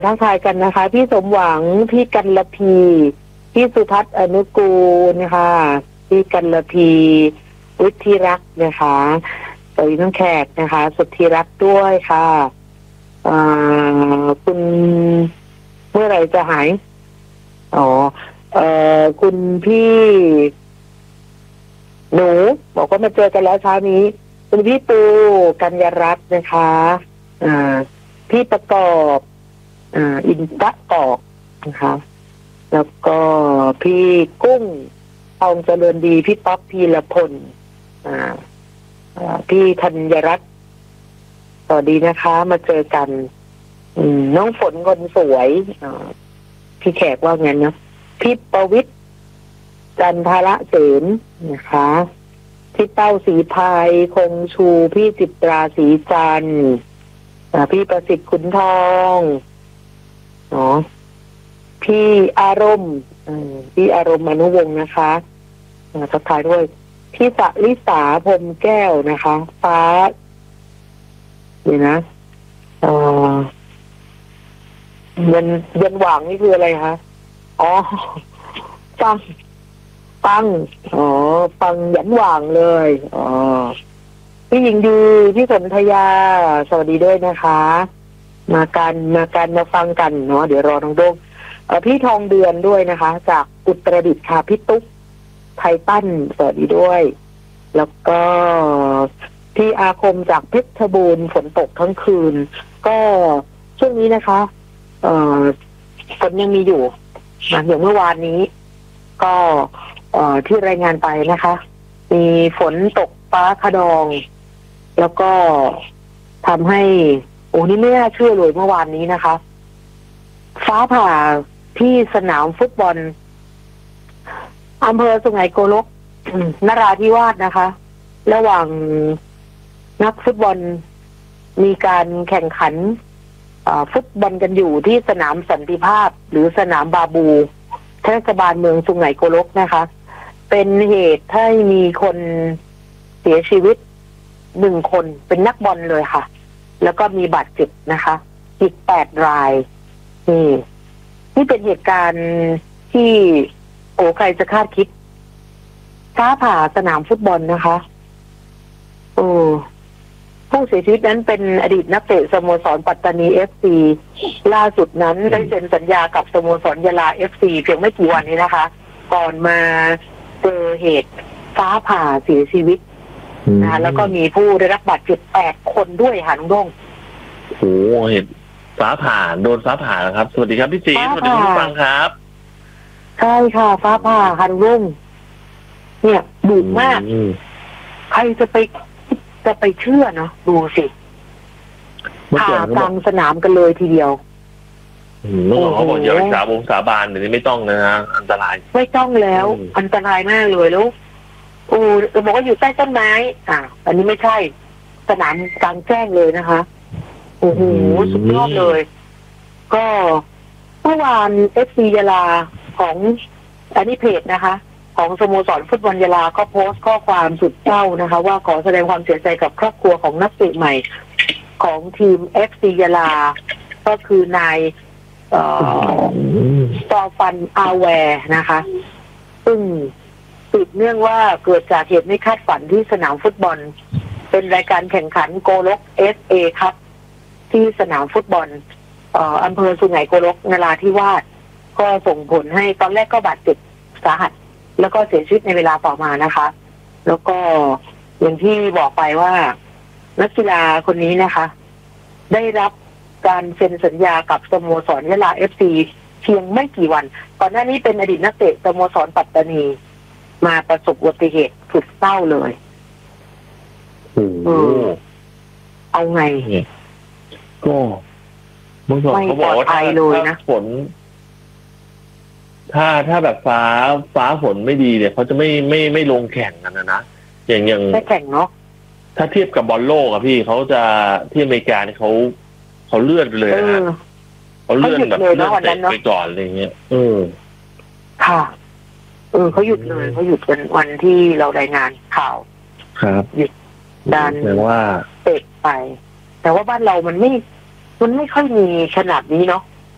ทักทายกันนะคะพี่สมหวังพี่กัลพีพี่สุทัศน์อนุกูลนะคะพี่กัลพีวุฒิรักษ์นะคะสวัสดีน้องแขกนะคะสุทธิรักษ์ด้วยค่ะคุณเมื่อไหร่จะหายคุณพี่หนูบอกว่ามาเจอกันแล้วเช้านี้คุณพี่ตูกัญญรัตน์นะคะพี่ประกอบอินทะกอกนะคะแล้วก็พี่กุ้งทองเจริญดีพี่ป๊อปพีรพลพี่ธัญรัตน์สวัสดีนะคะมาเจอกันน้องฝนคนสวยพี่แขกว่างั้นนะพี่ประวิตรจันทระเสนนะคะพี่เต้าสีพายคงชูพี่จิตราสีจันทร์พี่ประสิทธิ์ขุนทองพี่อารมณ์พี่อารมณ์อนุวงศ์นะคะทักทายด้วยพี่สลิสาพรมแก้วนะคะฟ้านี่นะเย็นหว่างนี่คืออะไรคะฟังฟังยันหว่างเลยพี่หญิงดีพี่สนธยาสวัสดีด้วยนะคะมาฟังกันเนาะเดี๋ยวรอน้องโดงพี่ทองเดือนด้วยนะคะจากอุตรดิตถ์ค่ะพี่ตุ๊กไทปั้นสวัสดีด้วยแล้วก็พี่อาคมจากเพชรบูรณ์ฝนตกทั้งคืนก็ช่วงนี้นะคะฝนยังมีอยู่นะอย่างเมื่อวานนี้ก็ที่รายงานไปนะคะมีฝนตกฟ้าคะนองแล้วก็ทำให้นี่ไม่น่าเชื่อเลยเมื่อวานนี้นะคะฟ้าผ่าที่สนามฟุตบอลอำเภอสุไหงโกลกนราธิวาสนะคะระหว่างนักฟุตบอลมีการแข่งขันฟุตบอลกันอยู่ที่สนามสันติภาพหรือสนามบาบูเทศบาลเมืองสุไหงโกลกนะคะเป็นเหตุให้มีคนเสียชีวิต1 คนเป็นนักบอลเลยค่ะแล้วก็มีบาดเจ็บนะคะอีก8 รายนี่เป็นเหตุการณ์ที่ใครจะคาดคิดฟ้าผ่าสนามฟุตบอลนะคะผู้เสียชีวิตนั้นเป็นอดีตนักเตะสโมสรปัตตานี FC ล่าสุดนั้นได้เซ็นสัญญากับสโมสรยะลา FC เพียงไม่กี่วันนี้นะคะก่อนมาเจอเหตุฟ้าผ่าเสียชีวิตนะแล้วก็มีผู้ได้รับบาดเจ็บ8 คนด้วยค่ะน้องด้งเห็นฟ้าผ่าโดนฟ้าผ่าแล้วครับสวัสดีครับพี่จีสวัสดีผู้ฟังครับใช่ค่ะฟ้าผ่าค่ะน้องด้งเนี่ยดุมากใครจะไปเชื่อเนาะดูสิผ่ากลางสนามกันเลยทีเดียวเขาบอกอย่าไปสาบานเดี๋ยวนี้ไม่ต้องนะฮะอันตรายไม่ต้องแล้วอันตรายมากเลยแล้วบอกว่าอยู่ใต้ต้นไม้อันนี้ไม่ใช่สนามกลางแจ้งเลยนะคะโอ้โหสุดยอดเลยก็เมื่อวาน FC ยะลาของอันนี้เพจนะคะของสโมสรฟุตบอลยะลาก็โพสต์ข้อความสุดเศร้านะคะว่าขอแสดงความเสียใจกับครอบครัวของนักเตะใหม่ของทีม FC ยะลาก็คือนายสตอฟันอาแวร์นะคะซึ่งติดเนื่องว่าเกิดจากเหตุไม่คาดฝันที่สนามฟุตบอลเป็นรายการแข่งขันโกลก FA ครับที่สนามฟุตบอลอำเภอสุไหงโกลกนราธิวาสก็ส่งผลให้ตอนแรกก็บาดเจ็บสาหัสแล้วก็เสียชีวิตในเวลาต่อมานะคะแล้วก็อย่างที่บอกไปว่านักกีฬาคนนี้นะคะได้รับการเซ็นสัญญากับสโมสรยะลา FC เพียงไม่กี่วันก่อนหน้านี้เป็นอดีตนักเตะสโมสรปัตตานีมาประสบอุบัติเหตุสุดเศร้าเลยเอาไงก็เมื่อก่อนเขาบอกว่าถ้าฝนถ้าแบบฟ้าฝนไม่ดีเนี่ยเขาจะไม่ลงแข่งกันนะอย่างไม่แข่งเนาะถ้าเทียบกับบอลโลกอะพี่เขาจะที่อเมริกาเนี่ยเขาเลื่อนไปเลยนะเขาเลื่อนแบบเลื่อนไปก่อนอะไรเงี้ยค่ะเขาหยุดเลยเขาหยุดกันวันที่เรารายงานข่าวครับหยุดดันว่าเตะไปแต่ว่าบ้านเรามันไม่ค่อยมีขนาดนี้เนาะ